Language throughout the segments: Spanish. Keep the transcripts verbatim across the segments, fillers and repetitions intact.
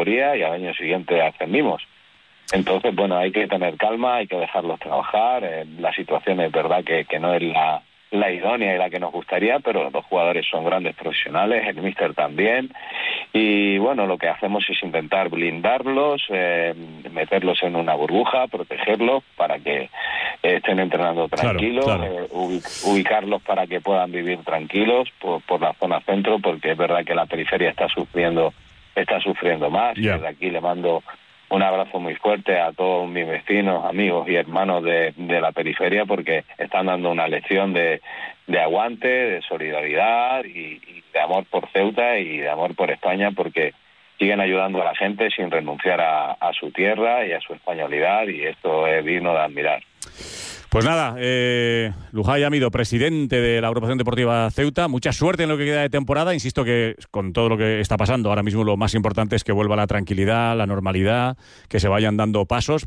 categoría y al año siguiente ascendimos. Entonces, bueno, hay que tener calma, hay que dejarlos trabajar. Eh, la situación es verdad que, que no es la, la idónea y la que nos gustaría, pero los dos jugadores son grandes profesionales, el míster también. Y bueno, lo que hacemos es intentar blindarlos, eh, meterlos en una burbuja, protegerlos para que eh, estén entrenando tranquilos, claro, claro. Eh, ubic- ubicarlos para que puedan vivir tranquilos por, por la zona centro, porque es verdad que la periferia está sufriendo, está sufriendo más. Yeah. Y desde aquí le mando un abrazo muy fuerte a todos mis vecinos, amigos y hermanos de, de la periferia, porque están dando una lección de, de aguante, de solidaridad y, y de amor por Ceuta y de amor por España, porque siguen ayudando a la gente sin renunciar a, a su tierra y a su españolidad, y esto es digno de admirar. Pues nada, eh, Lujay Amido, presidente de la Agrupación Deportiva Ceuta, mucha suerte en lo que queda de temporada. Insisto que con todo lo que está pasando ahora mismo lo más importante es que vuelva la tranquilidad, la normalidad, que se vayan dando pasos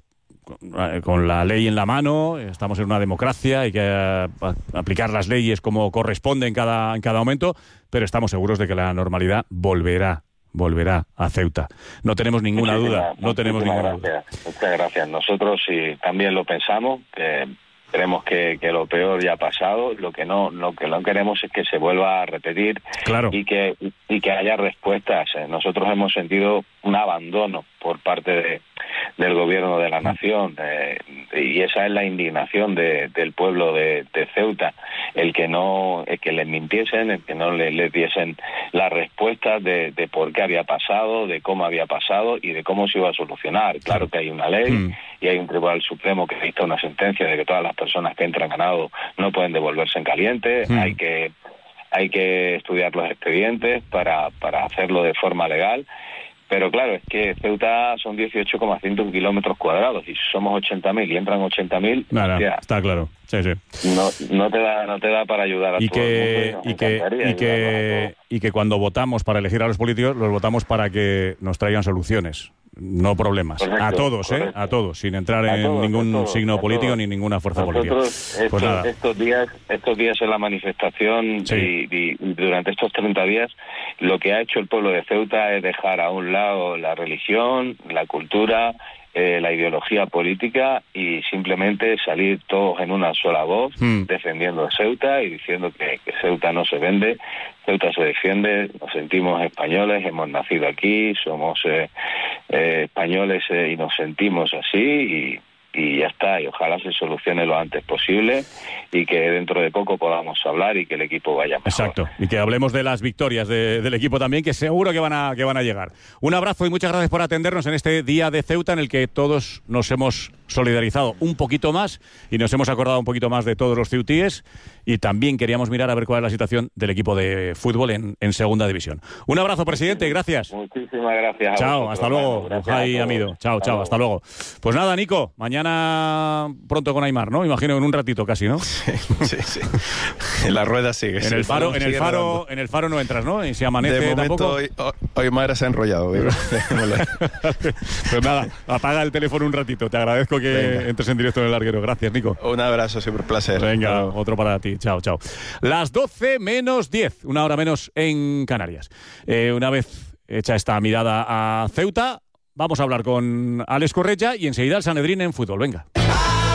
con la ley en la mano. Estamos en una democracia, hay que eh, aplicar las leyes como corresponde en cada, en cada momento, pero estamos seguros de que la normalidad volverá. volverá a Ceuta. No tenemos ninguna duda. No tenemos ninguna duda. Muchas gracias. Nosotros sí también lo pensamos, que creemos que, que lo peor ya ha pasado. Lo que no lo que no queremos es que se vuelva a repetir, claro. y que y que haya respuestas. Nosotros hemos sentido un abandono por parte de, del gobierno de la nación, eh, y esa es la indignación de, del pueblo de, de Ceuta, el que no el que les mintiesen, el que no les, les diesen las respuestas de, de por qué había pasado, de cómo había pasado y de cómo se iba a solucionar. Claro que hay una ley mm. y hay un Tribunal Supremo que dicta una sentencia de que todas las personas que entran ganado no pueden devolverse en caliente. Mm. Hay que hay que estudiar los expedientes para para hacerlo de forma legal. Pero claro, es que Ceuta son dieciocho coma cinco kilómetros cuadrados y si somos ochenta mil y entran ochenta mil, nada, está claro. Sí, sí. No, no te da, no te da para ayudar a y todo que, el mundo. Y que, y que, y que cuando votamos para elegir a los políticos, los votamos para que nos traigan soluciones, no problemas. Correcto, a todos, correcto. ¿eh? A todos, sin entrar a en todos, ningún todos, signo político ni ninguna fuerza Nosotros, política. Estos, pues nada. estos días, estos días en la manifestación sí. y, y durante estos treinta días, lo que ha hecho el pueblo de Ceuta es dejar a un lado la religión, la cultura, Eh, la ideología política y simplemente salir todos en una sola voz mm. defendiendo a Ceuta y diciendo que, que Ceuta no se vende, Ceuta se defiende, nos sentimos españoles, hemos nacido aquí, somos eh, eh, españoles eh, y nos sentimos así y y ya está, y ojalá se solucione lo antes posible y que dentro de poco podamos hablar y que el equipo vaya mejor. Exacto, y que hablemos de las victorias de, del equipo también, que seguro que van a que van a llegar. Un abrazo y muchas gracias por atendernos en este día de Ceuta en el que todos nos hemos solidarizado un poquito más y nos hemos acordado un poquito más de todos los ceutíes, y también queríamos mirar a ver cuál es la situación del equipo de fútbol en, en segunda división. Un abrazo, presidente, gracias. Muchísimas gracias. Chao, hasta luego, Lujay Amido. Chao, chao, hasta luego. Pues nada, Nico, mañana pronto con Aimar, ¿no? Imagino en un ratito casi, ¿no? Sí, sí, sí. En la rueda sigue. En el faro, en el faro, en el faro no entras, ¿no? Y si amanece de momento, tampoco. Hoy, hoy Aimar se ha enrollado. Pues nada, apaga el teléfono un ratito. Te agradezco que Venga. entres en directo en el larguero. Gracias, Nico. Un abrazo, siempre un placer. Venga, otro para ti. Chao, chao. Las doce menos diez, una hora menos en Canarias. Eh, una vez hecha esta mirada a Ceuta, vamos a hablar con Alex Correia y enseguida el Sanedrín en fútbol. Venga.